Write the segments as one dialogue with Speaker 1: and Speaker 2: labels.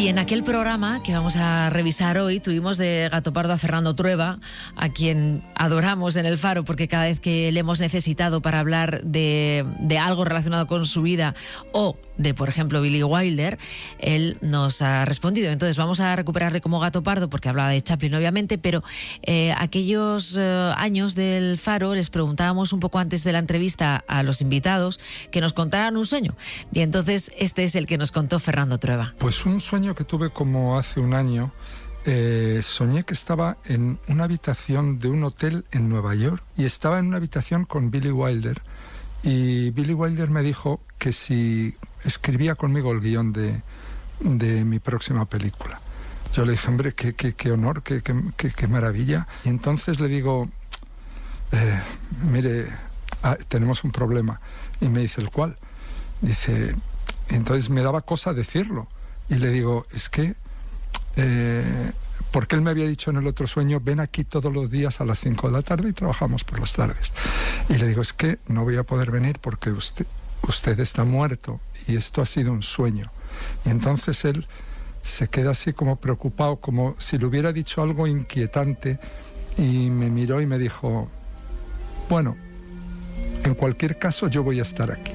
Speaker 1: Y en aquel programa que vamos a revisar hoy tuvimos de Gato Pardo a Fernando Trueba, a quien adoramos en El Faro, porque cada vez que le hemos necesitado para hablar de algo relacionado con su vida o de, por ejemplo, Billy Wilder, él nos ha respondido. Entonces vamos a recuperarle como Gato Pardo, porque hablaba de Chaplin, obviamente, pero aquellos años del Faro les preguntábamos un poco antes de la entrevista a los invitados que nos contaran un sueño. Y entonces este es el que nos contó Fernando Trueba.
Speaker 2: Pues un sueño que tuve como hace un año. Soñé que estaba en una habitación de un hotel en Nueva York y estaba en una habitación con Billy Wilder, y Billy Wilder me dijo que si escribía conmigo el guión de mi próxima película. Yo le dije, hombre, qué honor, qué maravilla. Y entonces le digo, mire, tenemos un problema. Y me dice, ¿el cuál? Dice, entonces me daba cosa decirlo. Y le digo, es que porque él me había dicho en el otro sueño, ven aquí todos los días a las 5 de la tarde y trabajamos por las tardes. Y le digo, es que no voy a poder venir porque usted está muerto y esto ha sido un sueño. Y entonces él se queda así como preocupado, como si le hubiera dicho algo inquietante, y me miró y me dijo, bueno, en cualquier caso yo voy a estar aquí.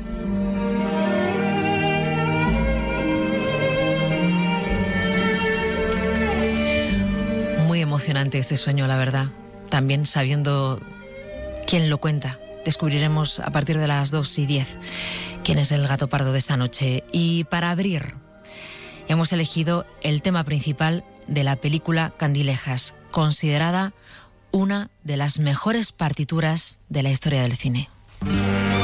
Speaker 1: Muy emocionante este sueño, la verdad. También sabiendo quién lo cuenta. Descubriremos a partir de las 2:10 quién es el Gato Pardo de esta noche. Y para abrir, hemos elegido el tema principal de la película Candilejas, considerada una de las mejores partituras de la historia del cine.